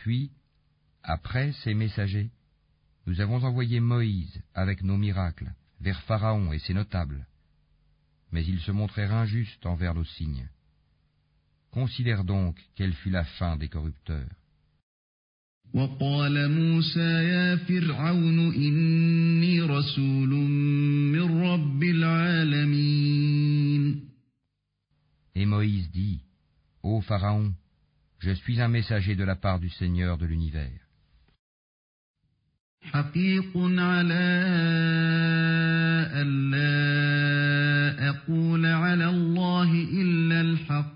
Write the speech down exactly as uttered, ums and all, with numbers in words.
Puis, après ces messagers, nous avons envoyé Moïse avec nos miracles vers Pharaon et ses notables. Mais ils se montrèrent injustes envers nos signes. Considère donc quelle fut la fin des corrupteurs. وقال موسى يا فرعون إني رسول من رب العالمين. Et Moïse dit, Ô Pharaon, je suis un messager de la part du Seigneur de l'univers. حقيق على ألا أقول على الله إلا الحق